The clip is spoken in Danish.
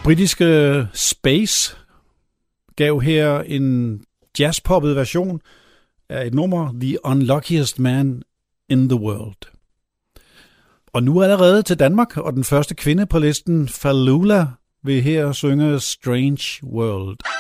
britiske Space gav her en jazzpoppet version af et nummer, The Unluckiest Man in the World. Og nu allerede til Danmark, og den første kvinde på listen, Falula, vil her synge Strange World.